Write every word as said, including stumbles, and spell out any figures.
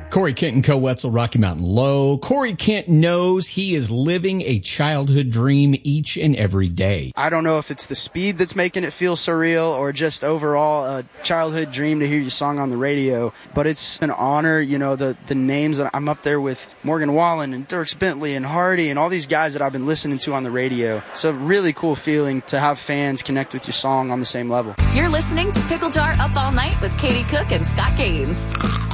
Corey Kent and Co. Wetzel, Rocky Mountain Low. Corey Kent knows he is living a childhood dream each and every day. I don't know if it's the speed that's making it feel surreal or just overall a childhood dream to hear your song on the radio, but it's an honor. You know, the, the names that I'm up there with, Morgan Wallen and Dierks Bentley and Hardy and all these guys that I've been listening to on the radio. It's a really cool feeling to have fans connect with your song on the same level. You're listening to Pickle Jar Up All Night with Katie Cook and Scott Gaines.